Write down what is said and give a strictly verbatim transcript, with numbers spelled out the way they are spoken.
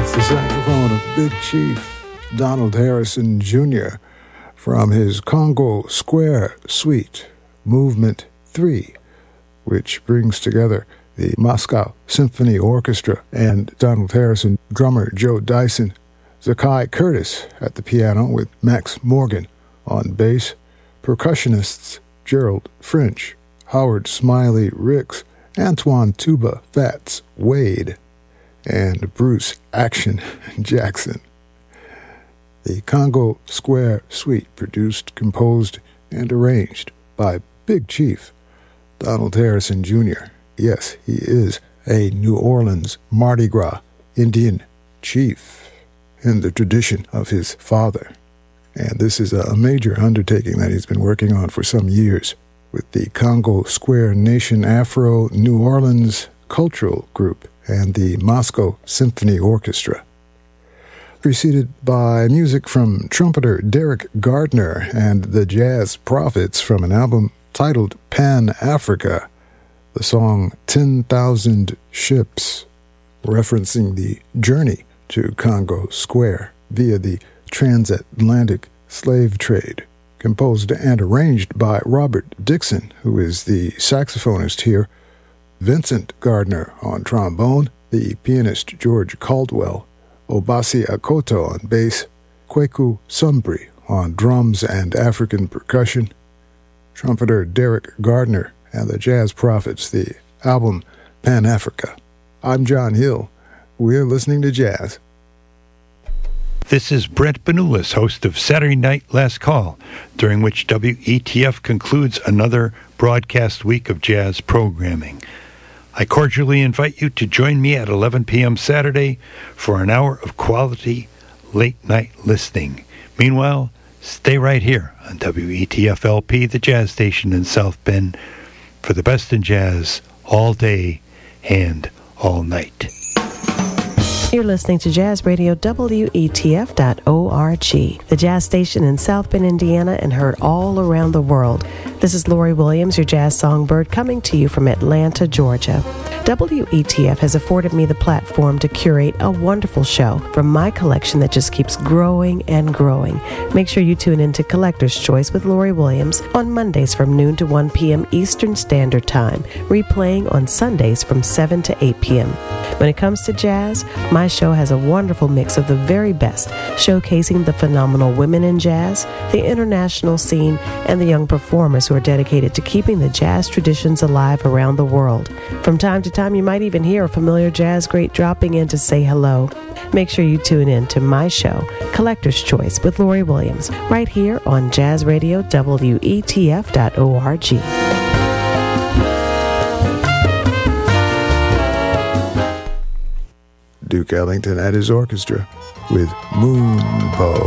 Saxophone of Big Chief Donald Harrison Junior from his Congo Square Suite, Movement three, which brings together the Moscow Symphony Orchestra and Donald Harrison, drummer Joe Dyson, Zakai Curtis at the piano with Max Morgan on bass, percussionists Gerald French, Howard Smiley Ricks, Antoine Tuba Fats Wade, and Bruce Action Jackson. The Congo Square Suite, produced, composed, and arranged by Big Chief Donald Harrison Junior Yes, he is a New Orleans Mardi Gras Indian chief in the tradition of his father. And this is a major undertaking that he's been working on for some years with the Congo Square Nation Afro New Orleans Cultural Group and the Moscow Symphony Orchestra. Preceded by music from trumpeter Derek Gardner and the Jazz Prophets from an album titled Pan Africa, the song ten thousand Ships, referencing the journey to Congo Square via the transatlantic slave trade, composed and arranged by Robert Dixon, who is the saxophonist here, Vincent Gardner on trombone, the pianist George Caldwell, Obasi Akoto on bass, Kweku Sumbri on drums and African percussion, trumpeter Derek Gardner, and the Jazz Prophets, the album Pan Africa. I'm John Hill. We're listening to jazz. This is Brent Benulis, host of Saturday Night Last Call, during which W E T F concludes another broadcast week of jazz programming. I cordially invite you to join me at eleven p.m. Saturday for an hour of quality late-night listening. Meanwhile, stay right here on W E T F L P, the jazz station in South Bend, for the best in jazz all day and all night. You're listening to Jazz Radio W E T F dot org, the jazz station in South Bend, Indiana, and heard all around the world. This is Lori Williams, your jazz songbird, coming to you from Atlanta, Georgia. W E T F has afforded me the platform to curate a wonderful show from my collection that just keeps growing and growing. Make sure you tune in to Collector's Choice with Lori Williams on Mondays from noon to one p.m. Eastern Standard Time, replaying on Sundays from seven to eight p.m. When it comes to jazz, my show has a wonderful mix of the very best, showcasing the phenomenal women in jazz, the international scene, and the young performers who are dedicated to keeping the jazz traditions alive around the world. From time to time, you might even hear a familiar jazz great dropping in to say hello. Make sure you tune in to my show, Collector's Choice with Lori Williams, right here on Jazz Radio W E T F dot org. Duke Ellington at his orchestra with Moonbow.